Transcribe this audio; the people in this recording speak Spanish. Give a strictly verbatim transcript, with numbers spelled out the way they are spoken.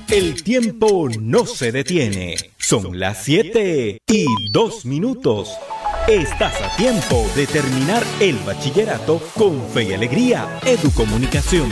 El tiempo no se detiene. Son las siete y dos minutos. Estás a tiempo de terminar el bachillerato con fe y alegría. Educomunicación.